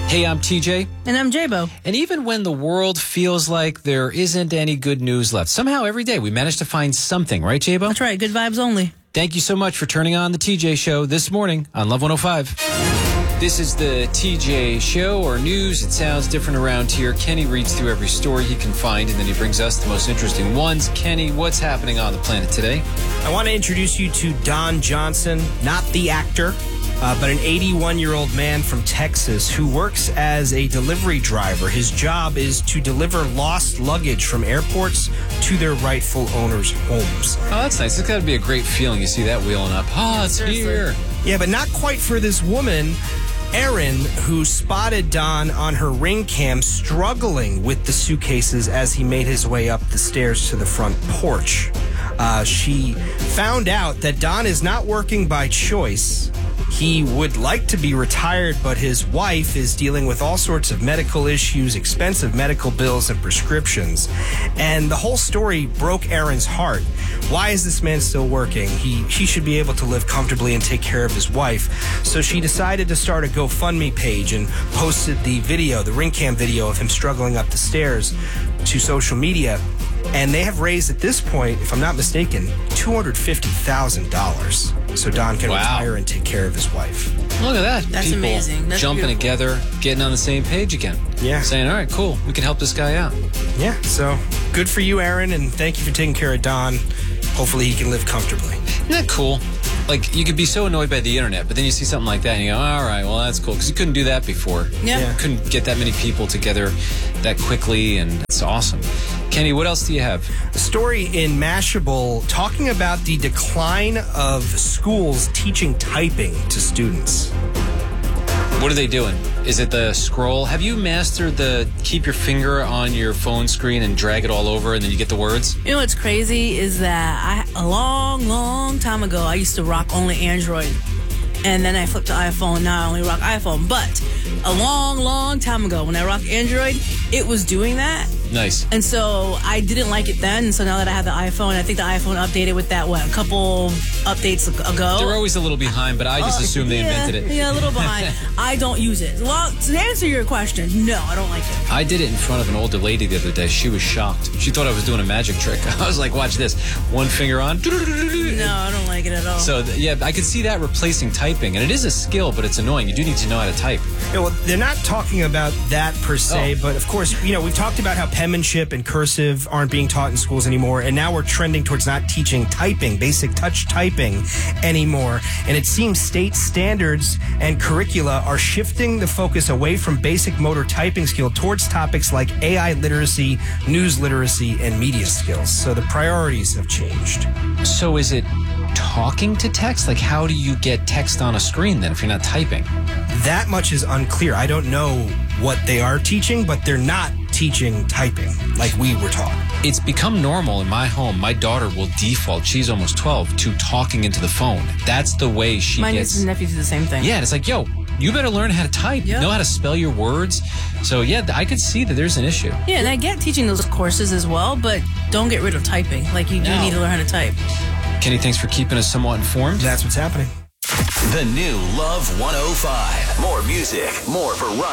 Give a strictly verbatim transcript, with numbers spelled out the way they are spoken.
Hey, I'm T J. And I'm J-Bo. And even when the world feels like there isn't any good news left, somehow every day we manage to find something, right, J-Bo? That's right. Good vibes only. Thank you so much for turning on the T J Show this morning on Love one oh five. This is the T J Show, or news. It sounds different around here. Kenny reads through every story he can find, and then he brings us the most interesting ones. Kenny, what's happening on the planet today? I want to introduce you to Don Johnson, not the actor, uh, but an eighty-one-year-old man from Texas who works as a delivery driver. His job is to deliver lost luggage from airports to their rightful owners' homes. Oh, that's nice. It's got to be a great feeling. You see that wheeling up. Oh, it's here. Yeah, but not quite for this woman, Erin, who spotted Don on her ring cam struggling with the suitcases as he made his way up the stairs to the front porch. Uh, she found out that Don is not working by choice. He would like to be retired, but his wife is dealing with all sorts of medical issues, expensive medical bills, and prescriptions. And the whole story broke Erin's heart. Why is this man still working? He, he should be able to live comfortably and take care of his wife. So she decided to start a GoFundMe page and posted the video, the ring cam video of him struggling up the stairs, to social media. And they have raised, at this point, if I'm not mistaken, two hundred fifty thousand dollars. So Don can Wow. retire and take care of his wife. Look at that. That's People amazing. That's jumping beautiful. together, getting on the same page again. Yeah. Saying, all right, cool. We can help this guy out. Yeah, so good for you, Erin, and thank you for taking care of Don. Hopefully he can live comfortably. Isn't that cool? Like, you could be so annoyed by the internet, but then you see something like that and you go, all right, well, that's cool. Because you couldn't do that before. Yeah. Yeah. Couldn't get that many people together that quickly, and it's awesome. Kenny, what else do you have? A story in Mashable talking about the decline of schools teaching typing to students. What are they doing? Is it the scroll? Have you mastered the keep your finger on your phone screen and drag it all over and then you get the words? You know what's crazy is that I, a long, long time ago, I used to rock only Android. And then I flipped to iPhone. Now I only rock iPhone. But a long, long time ago, when I rocked Android, it was doing that. Nice. And so I didn't like it then. So now that I have the iPhone, I think the iPhone updated with that, what, a couple updates ago? They're always a little behind, but I just Uh, assume they yeah, invented it. Yeah, a little behind. I don't use it. Well, to answer your question, no, I don't like it. I did it in front of an older lady the other day. She was shocked. She thought I was doing a magic trick. I was like, watch this. One finger on. No, I don't like it at all. So, th- yeah, I could see that replacing typing. And it is a skill, but it's annoying. You do need to know how to type. Yeah, well, they're not talking about that per se, Oh. but of course, you know, we've talked about how penmanship and cursive aren't being taught in schools anymore, and now we're trending towards not teaching typing, basic touch typing anymore. And it seems state standards and curricula are shifting the focus away from basic motor typing skill towards topics like A I literacy, news literacy, and media skills. So the priorities have changed. So is it talking to text? Like, how do you get text on a screen then if you're not typing? That much is unclear. I don't know what they are teaching, but they're not teaching typing like we were taught. It's become normal in my home. My daughter will default, she's almost twelve, to talking into the phone. That's the way she My gets. nieces and nephews do the same thing. Yeah, and it's like, yo, you better learn how to type, Yep. know how to spell your words. So, yeah, I could see that there's an issue. Yeah, and I get teaching those courses as well, but don't get rid of typing. Like, you do No. need to learn how to type. Kenny, thanks for keeping us somewhat informed. That's what's happening. The new Love one oh five. More music, more variety.